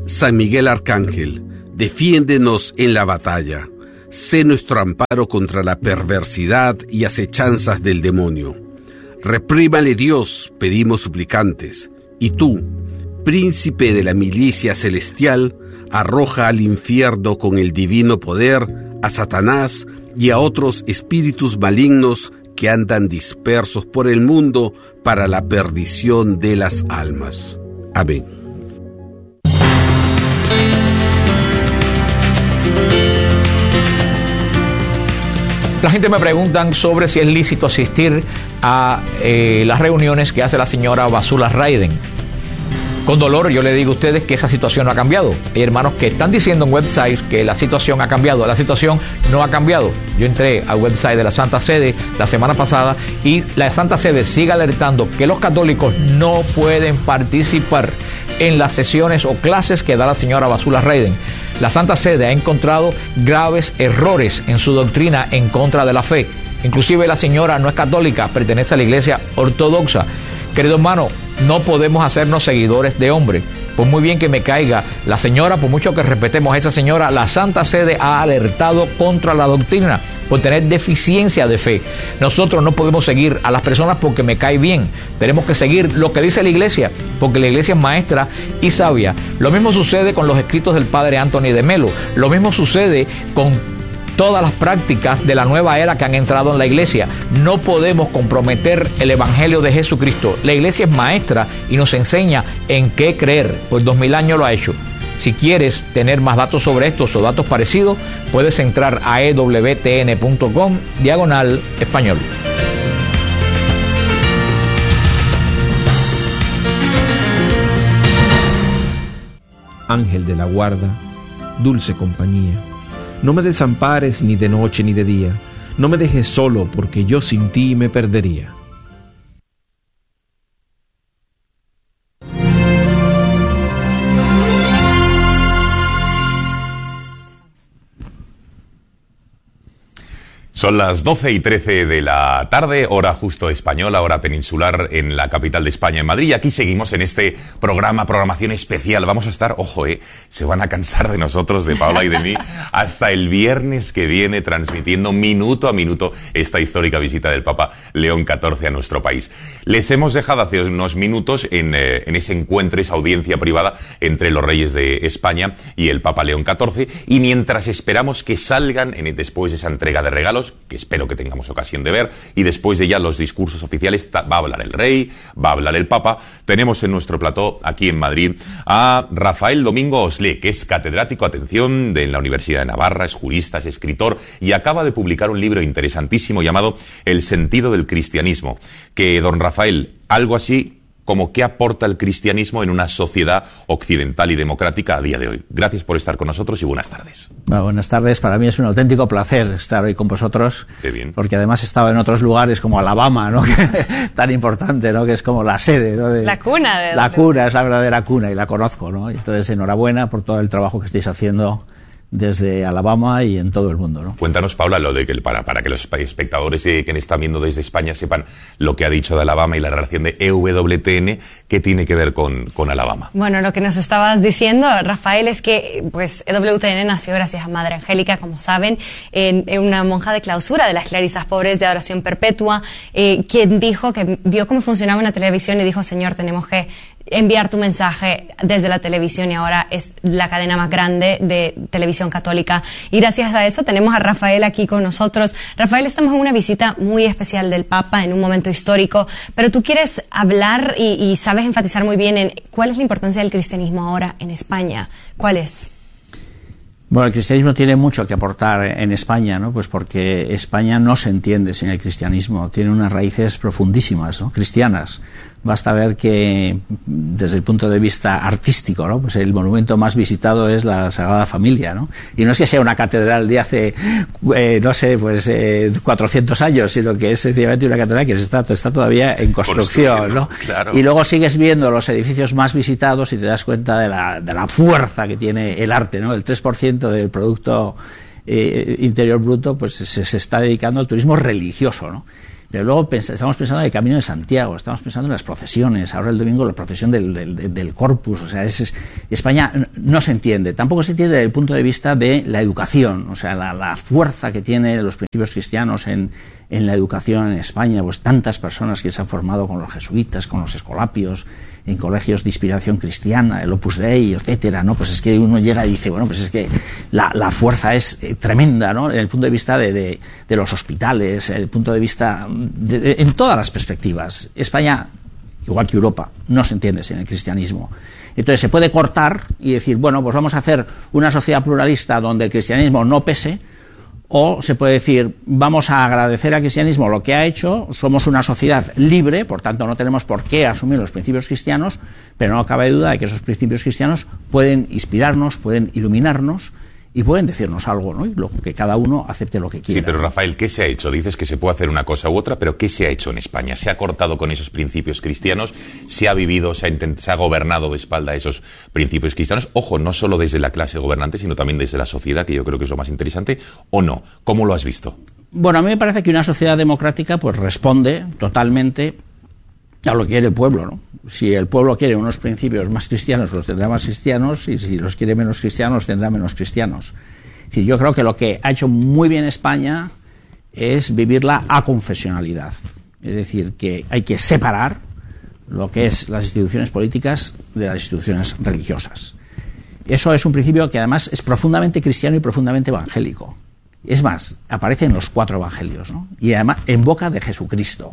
San Miguel Arcángel, defiéndenos en la batalla. Sé nuestro amparo contra la perversidad y acechanzas del demonio. Reprímale Dios, pedimos suplicantes. Y tú, príncipe de la milicia celestial, arroja al infierno con el divino poder a Satanás y a otros espíritus malignos que andan dispersos por el mundo para la perdición de las almas. Amén. La gente me preguntan sobre si es lícito asistir a las reuniones que hace la señora Basula Raiden. Con dolor yo le digo a ustedes que esa situación no ha cambiado. Hay hermanos que están diciendo en websites que la situación ha cambiado. La situación no ha cambiado. Yo entré al website de la Santa Sede la semana pasada y la Santa Sede sigue alertando que los católicos no pueden participar en las sesiones o clases que da la señora Basula Raiden. La Santa Sede ha encontrado graves errores en su doctrina en contra de la fe. Inclusive la señora no es católica, pertenece a la iglesia ortodoxa. Querido hermano, no podemos hacernos seguidores de hombre. Por muy bien que me caiga la señora, por mucho que respetemos a esa señora, la Santa Sede ha alertado contra la doctrina por tener deficiencia de fe. Nosotros no podemos seguir a las personas porque me cae bien. Tenemos que seguir lo que dice la iglesia, porque la iglesia es maestra y sabia. Lo mismo sucede con los escritos del padre Anthony de Melo. Lo mismo sucede con todas las prácticas de la nueva era que han entrado en la iglesia. No podemos comprometer el evangelio de Jesucristo. La iglesia es maestra y nos enseña en qué creer. Por 2000 años lo ha hecho. Si quieres tener más datos sobre estos o datos parecidos, puedes entrar a ewtn.com/español. Ángel de la guarda, dulce compañía, no me desampares ni de noche ni de día, no me dejes solo porque yo sin ti me perdería. Son las 12:13 de la tarde, hora justo española, hora peninsular en la capital de España, en Madrid. Y aquí seguimos en este programación especial. Vamos a estar, ojo, se van a cansar de nosotros, de Paula y de mí, hasta el viernes que viene, transmitiendo minuto a minuto esta histórica visita del Papa León XIV a nuestro país. Les hemos dejado hace unos minutos en ese encuentro, esa audiencia privada entre los reyes de España y el Papa León XIV. Y mientras esperamos que salgan, después de esa entrega de regalos, que espero que tengamos ocasión de ver, y después de ya los discursos oficiales, va a hablar el rey, va a hablar el Papa. Tenemos en nuestro plató, aquí en Madrid, a Rafael Domingo Oslé, que es catedrático, atención, de la Universidad de Navarra, es jurista, es escritor, y acaba de publicar un libro interesantísimo llamado El sentido del cristianismo, que, don Rafael, algo así como qué aporta el cristianismo en una sociedad occidental y democrática a día de hoy. Gracias por estar con nosotros y buenas tardes. Bueno, buenas tardes. Para mí es un auténtico placer estar hoy con vosotros. Qué bien. Porque además he estado en otros lugares como Alabama, ¿no? Tan importante, ¿no? Que es como la sede, ¿no? La cuna. La cuna, es la verdadera cuna y la conozco, ¿no? Entonces, enhorabuena por todo el trabajo que estáis haciendo desde Alabama y en todo el mundo, ¿no? Cuéntanos, Paula, lo de que para que los espectadores que nos están viendo desde España sepan lo que ha dicho de Alabama y la relación de EWTN, ¿qué tiene que ver con Alabama? Bueno, lo que nos estabas diciendo, Rafael, es que pues EWTN nació gracias a Madre Angélica, como saben, en una monja de clausura de las Clarisas Pobres de Adoración Perpetua, quien dijo que vio cómo funcionaba una televisión y dijo, Señor, tenemos que enviar tu mensaje desde la televisión, y ahora es la cadena más grande de televisión católica, y gracias a eso tenemos a Rafael aquí con nosotros. Rafael, estamos en una visita muy especial del Papa en un momento histórico, pero tú quieres hablar y sabes enfatizar muy bien en cuál es la importancia del cristianismo ahora en España. ¿Cuál es? Bueno, el cristianismo tiene mucho que aportar en España, ¿no? Pues porque España no se entiende sin el cristianismo, tiene unas raíces profundísimas, ¿no? Cristianas. Basta ver que desde el punto de vista artístico, ¿no? Pues el monumento más visitado es la Sagrada Familia, ¿no? Y no es que sea una catedral de hace, 400 años, sino que es sencillamente una catedral que está todavía en construcción, ¿no? Claro. Y luego sigues viendo los edificios más visitados y te das cuenta de la fuerza que tiene el arte, ¿no? El 3% del Producto Interior Bruto pues se está dedicando al turismo religioso, ¿no? Pero luego estamos pensando en el Camino de Santiago, estamos pensando en las procesiones, ahora el domingo la procesión del Corpus, o sea, es España no se entiende, tampoco se entiende desde el punto de vista de la educación, o sea, la fuerza que tienen los principios cristianos en la educación en España, pues tantas personas que se han formado con los jesuitas, con los escolapios, en colegios de inspiración cristiana, el Opus Dei, etcétera, ¿no? Pues es que uno llega y dice, bueno, pues es que la fuerza es tremenda, ¿no? En el punto de vista de los hospitales, el punto de vista en todas las perspectivas. España, igual que Europa, no se entiende sin el cristianismo. Entonces se puede cortar y decir, bueno, pues vamos a hacer una sociedad pluralista donde el cristianismo no pese, o se puede decir, vamos a agradecer al cristianismo lo que ha hecho, somos una sociedad libre, por tanto no tenemos por qué asumir los principios cristianos, pero no cabe duda de que esos principios cristianos pueden inspirarnos, pueden iluminarnos y pueden decirnos algo, ¿no? Y lo que cada uno acepte lo que quiera. Sí, pero Rafael, ¿qué se ha hecho? Dices que se puede hacer una cosa u otra, pero ¿qué se ha hecho en España? ¿Se ha cortado con esos principios cristianos? ¿Se ha vivido, se ha gobernado de espalda a esos principios cristianos? Ojo, no solo desde la clase gobernante, sino también desde la sociedad, que yo creo que es lo más interesante, ¿o no? ¿Cómo lo has visto? Bueno, a mí me parece que una sociedad democrática pues responde totalmente a lo que quiere el pueblo, ¿no? Si el pueblo quiere unos principios más cristianos, los tendrá más cristianos, y si los quiere menos cristianos, los tendrá menos cristianos. Es decir, yo creo que lo que ha hecho muy bien España es vivir la aconfesionalidad. Es decir, que hay que separar lo que es las instituciones políticas de las instituciones religiosas. Eso es un principio que además es profundamente cristiano y profundamente evangélico. Es más, aparece en los 4 evangelios, ¿no? Y además en boca de Jesucristo.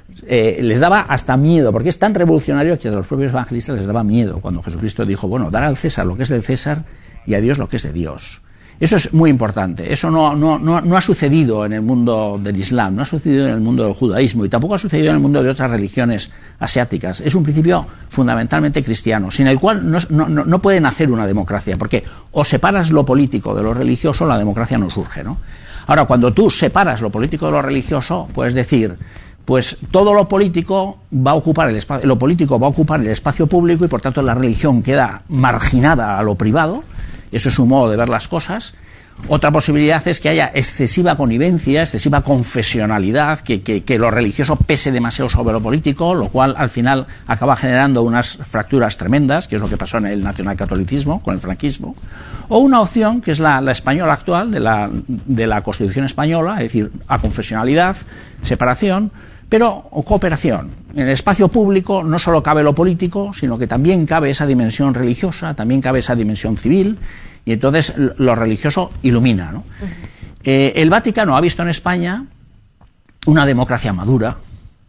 Les daba hasta miedo, porque es tan revolucionario que a los propios evangelistas les daba miedo cuando Jesucristo dijo, bueno, dar al César lo que es del César y a Dios lo que es de Dios. Eso es muy importante. Eso no ha sucedido en el mundo del Islam, no ha sucedido en el mundo del judaísmo y tampoco ha sucedido en el mundo de otras religiones asiáticas. Es un principio fundamentalmente cristiano, sin el cual no puede nacer una democracia, porque o separas lo político de lo religioso, la democracia no surge, ¿no? Ahora, cuando tú separas lo político de lo religioso, puedes decir, pues todo lo político va a ocupar el espacio, lo político va a ocupar el espacio público y por tanto la religión queda marginada a lo privado. Eso es un modo de ver las cosas. Otra posibilidad es que haya excesiva connivencia, excesiva confesionalidad, que lo religioso pese demasiado sobre lo político, lo cual al final acaba generando unas fracturas tremendas, que es lo que pasó en el nacionalcatolicismo, con el franquismo. O una opción, que es la española actual, de la Constitución española, es decir, aconfesionalidad, separación, pero cooperación. En el espacio público no solo cabe lo político, sino que también cabe esa dimensión religiosa, también cabe esa dimensión civil, y entonces lo religioso ilumina, ¿no? El Vaticano ha visto en España una democracia madura,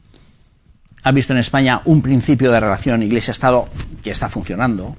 ha visto en España un principio de relación Iglesia-Estado que está funcionando,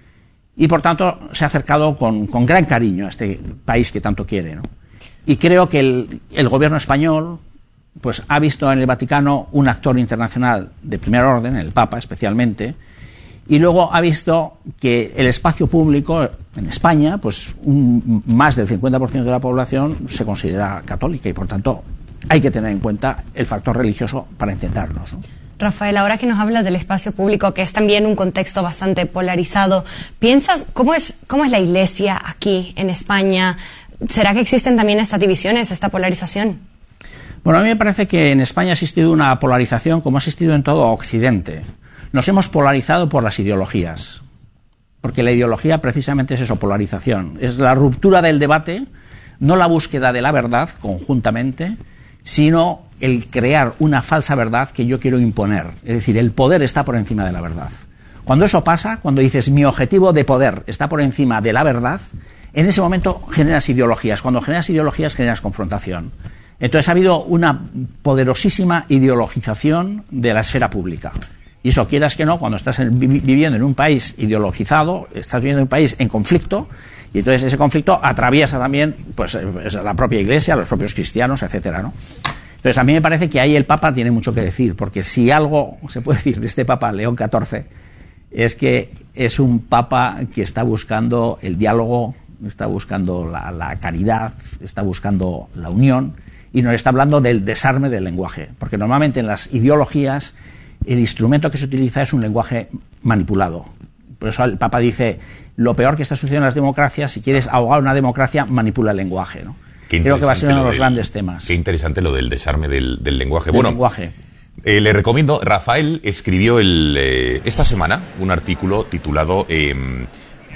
y por tanto se ha acercado con gran cariño a este país que tanto quiere, ¿no? Y creo que el gobierno español pues ha visto en el Vaticano un actor internacional de primer orden, el Papa especialmente, y luego ha visto que el espacio público en España, pues más del 50% de la población se considera católica y por tanto hay que tener en cuenta el factor religioso para entendernos, ¿no? Rafael, ahora que nos hablas del espacio público, que es también un contexto bastante polarizado, ¿piensas cómo es la Iglesia aquí en España? ¿Será que existen también estas divisiones, esta polarización? Bueno, a mí me parece que en España ha existido una polarización como ha existido en todo Occidente. Nos hemos polarizado por las ideologías, porque la ideología precisamente es eso, polarización. Es la ruptura del debate, no la búsqueda de la verdad conjuntamente, sino el crear una falsa verdad que yo quiero imponer. Es decir, el poder está por encima de la verdad. Cuando eso pasa, cuando dices mi objetivo de poder está por encima de la verdad, en ese momento generas ideologías. Cuando generas ideologías, generas confrontación. Entonces ha habido una poderosísima ideologización de la esfera pública. Y eso, quieras que no, cuando estás viviendo en un país ideologizado, estás viviendo en un país en conflicto, y entonces ese conflicto atraviesa también pues la propia Iglesia, los propios cristianos, etcétera, ¿no? Entonces a mí me parece que ahí el Papa tiene mucho que decir, porque si algo se puede decir de este Papa, León XIV, es que es un Papa que está buscando el diálogo, está buscando la caridad, está buscando la unión, y nos está hablando del desarme del lenguaje, porque normalmente en las ideologías el instrumento que se utiliza es un lenguaje manipulado. Por eso el Papa dice, lo peor que está sucediendo en las democracias, si quieres ahogar una democracia, manipula el lenguaje, ¿no? Creo que va a ser uno de los grandes temas. Qué interesante lo del desarme del lenguaje. Lenguaje. Le recomiendo, Rafael escribió esta semana un artículo titulado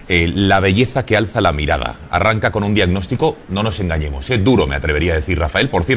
la belleza que alza la mirada. Arranca con un diagnóstico, no nos engañemos, duro, me atrevería a decir, Rafael. Por cierto,